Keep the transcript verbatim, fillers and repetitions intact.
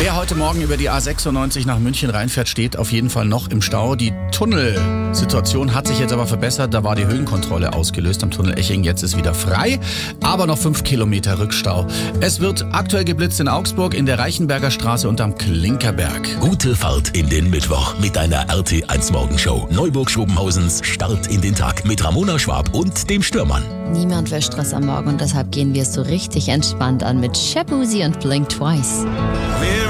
Wer heute Morgen über die A sechsundneunzig nach München reinfährt, steht auf jeden Fall noch im Stau. Die Tunnelsituation hat sich jetzt aber verbessert. Da war die Höhenkontrolle ausgelöst am Tunnel Eching. Jetzt ist wieder frei, aber noch fünf Kilometer Rückstau. Es wird aktuell geblitzt in Augsburg, in der Reichenberger Straße und am Klinkerberg. Gute Fahrt in den Mittwoch mit deiner R T eins Morgenshow. Neuburg-Schobenhausens Start in den Tag mit Ramona Schwab und dem Stürmann. Niemand will Stress am Morgen und deshalb gehen wir es so richtig entspannt an mit Shabuzi und Blink Twice. We're